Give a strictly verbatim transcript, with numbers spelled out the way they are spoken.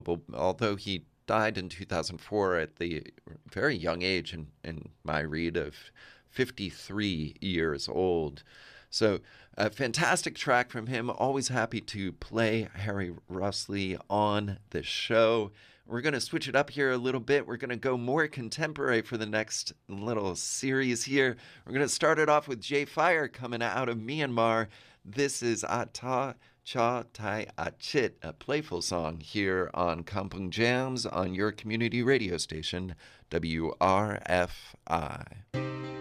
although he died in two thousand four at the very young age in, in my read of fifty-three years old. So, a fantastic track from him. Always happy to play Harry Russell on the show. We're going to switch it up here a little bit. We're going to go more contemporary for the next little series here. We're going to start it off with Jay Fire coming out of Myanmar. This is Ata Cha Tai Achit, a playful song here on Kampung Jams on your community radio station, W R F I.